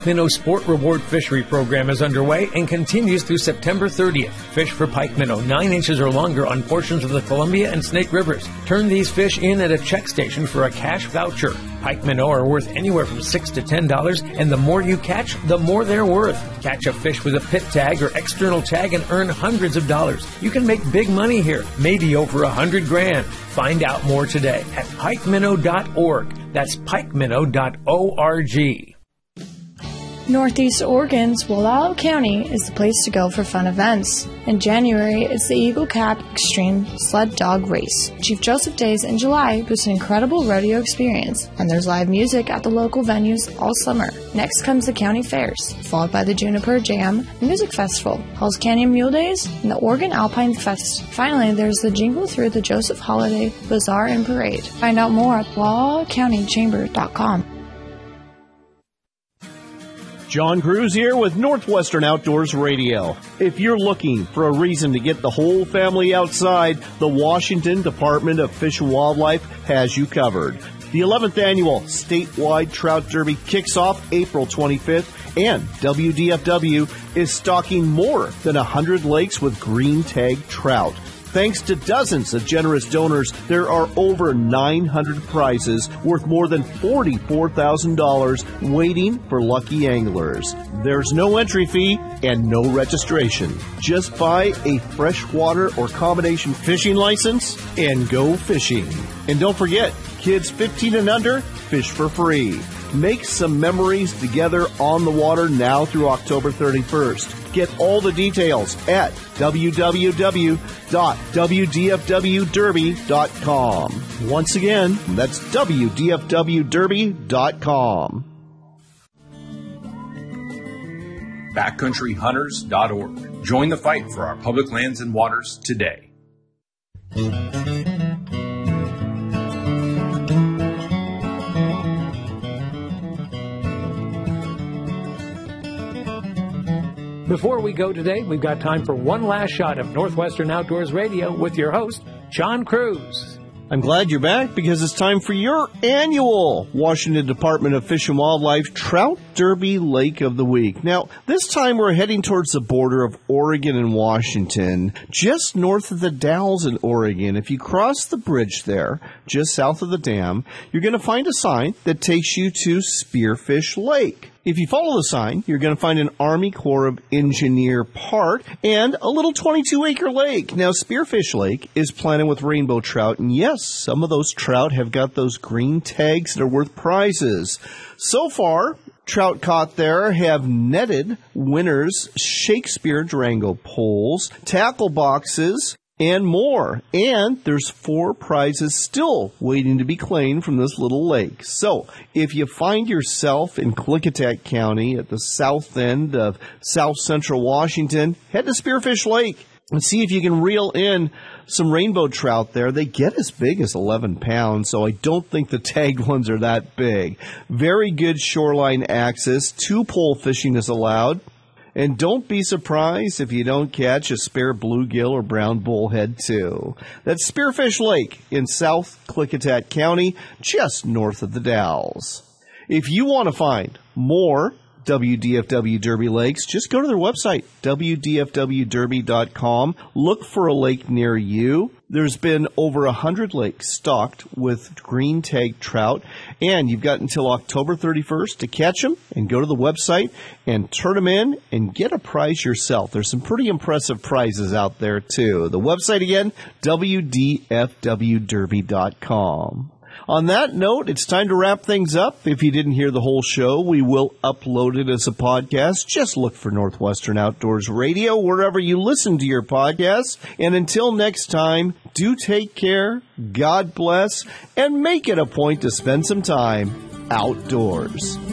Minnow Sport Reward Fishery Program is underway and continues through September 30th. Fish for pike minnow 9 inches or longer on portions of the Columbia and Snake Rivers. Turn these fish in at a check station for a cash voucher. Pike minnow are worth anywhere from $6 to $10, and the more you catch, the more they're worth. Catch a fish with a pit tag or external tag and earn hundreds of dollars. You can make big money here, maybe over $100,000. Find out more today at pikeminnow.org. That's pikeminnow.org. Northeast Oregon's Wallowa County is the place to go for fun events. In January, it's the Eagle Cap Extreme Sled Dog Race. Chief Joseph Days in July boosts an incredible rodeo experience, and there's live music at the local venues all summer. Next comes the county fairs, followed by the Juniper Jam Music Festival, Halls Canyon Mule Days, and the Oregon Alpine Fest. Finally, there's the Jingle Through the Joseph Holiday Bazaar and Parade. Find out more at WallowaCountyChamber.com. John Cruz here with Northwestern Outdoors Radio. If you're looking for a reason to get the whole family outside, the Washington Department of Fish and Wildlife has you covered. The 11th annual statewide trout derby kicks off April 25th, and WDFW is stocking more than 100 lakes with green tag trout. Thanks to dozens of generous donors, there are over 900 prizes worth more than $44,000 waiting for lucky anglers. There's no entry fee and no registration. Just buy a freshwater or combination fishing license and go fishing. And don't forget, kids 15 and under, fish for free. Make some memories together on the water now through October 31st. Get all the details at www.wdfwderby.com. Once again, that's wdfwderby.com. Backcountryhunters.org. Join the fight for our public lands and waters today. Before we go today, we've got time for one last shot of Northwestern Outdoors Radio with your host, John Cruz. I'm glad you're back because it's time for your annual Washington Department of Fish and Wildlife Trout Derby Lake of the Week. Now, this time we're heading towards the border of Oregon and Washington, just north of the Dalles in Oregon. If you cross the bridge there, just south of the dam, you're going to find a sign that takes you to Spearfish Lake. If you follow the sign, you're going to find an Army Corps of Engineer park and a little 22-acre lake. Now, Spearfish Lake is planted with rainbow trout, and yes, some of those trout have got those green tags that are worth prizes. So far, trout caught there have netted winners, Shakespeare Durango poles, tackle boxes, and more. And there's 4 prizes still waiting to be claimed from this little lake. So if you find yourself in Klickitat County at the south end of south central Washington, head to Spearfish Lake and see if you can reel in some rainbow trout there. They get as big as 11 pounds, so I don't think the tagged ones are that big. Very good shoreline access. 2-pole fishing is allowed. And don't be surprised if you don't catch a spare bluegill or brown bullhead, too. That's Spearfish Lake in South Klickitat County, just north of the Dalles. If you want to find more WDFW Derby lakes, just go to their website, wdfwderby.com. Look for a lake near you. There's been over 100 lakes stocked with green tag trout, and you've got until October 31st to catch them and go to the website and turn them in and get a prize yourself. There's some pretty impressive prizes out there, too. The website again, wdfwderby.com. On that note, it's time to wrap things up. If you didn't hear the whole show, we will upload it as a podcast. Just look for Northwestern Outdoors Radio wherever you listen to your podcasts. And until next time, do take care, God bless, and make it a point to spend some time outdoors.